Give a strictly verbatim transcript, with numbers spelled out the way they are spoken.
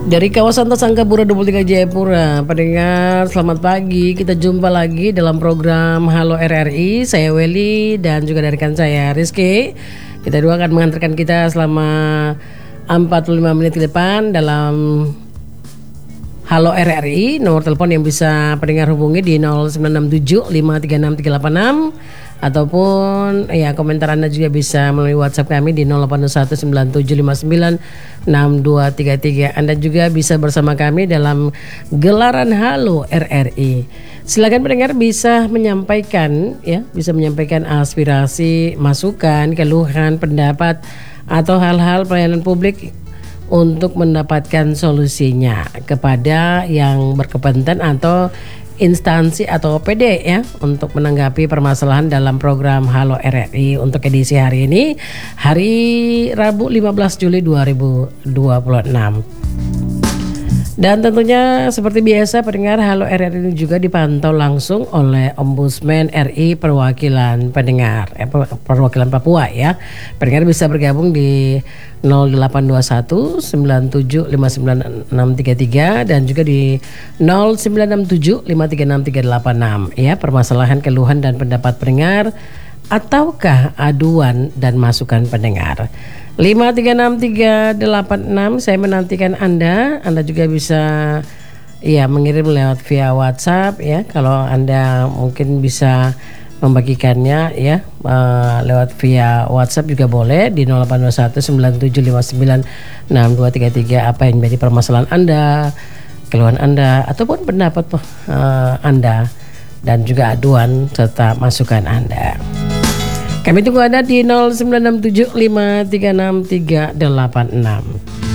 Dari kawasan Tasangkapura dua puluh tiga Jayapura, pendengar selamat pagi. Kita jumpa lagi dalam program Halo R R I. Saya Welly dan juga dari rekan saya Rizky. Kita dua akan mengantarkan kita selama empat puluh lima menit ke depan dalam Halo R R I. Nomor telepon yang bisa pendengar hubungi di nol sembilan enam tujuh lima tiga enam tiga delapan enam, ataupun ya komentar Anda juga bisa melalui WhatsApp kami di nol delapan satu sembilan tujuh lima sembilan enam dua tiga tiga. Anda juga bisa bersama kami dalam gelaran Halo R R I. Silakan pendengar bisa menyampaikan ya, bisa menyampaikan aspirasi, masukan, keluhan, pendapat atau hal-hal pelayanan publik untuk mendapatkan solusinya kepada yang berkepentingan atau instansi atau O P D ya, untuk menanggapi permasalahan dalam program Halo R R I untuk edisi hari ini, hari Rabu lima belas Juli dua ribu dua puluh enam. Dan tentunya seperti biasa pendengar, Halo R R I ini juga dipantau langsung oleh Ombudsman R I perwakilan pendengar eh, perwakilan Papua ya. Pendengar bisa bergabung di nol delapan dua satu sembilan tujuh lima sembilan enam tiga tiga dan juga di nol sembilan enam tujuh lima tiga enam tiga delapan enam ya, permasalahan, keluhan dan pendapat pendengar ataukah aduan dan masukan pendengar. lima tiga enam tiga delapan enam, saya menantikan Anda. Anda juga bisa ya mengirim lewat via WhatsApp ya. Kalau Anda mungkin bisa membagikannya ya uh, lewat via WhatsApp juga boleh di nol delapan dua satu sembilan tujuh lima sembilan enam dua tiga tiga, apa yang menjadi permasalahan Anda, keluhan Anda ataupun pendapat uh, Anda dan juga aduan serta masukan Anda. Kami tunggu Anda di nol sembilan enam tujuh lima tiga enam tiga delapan enam.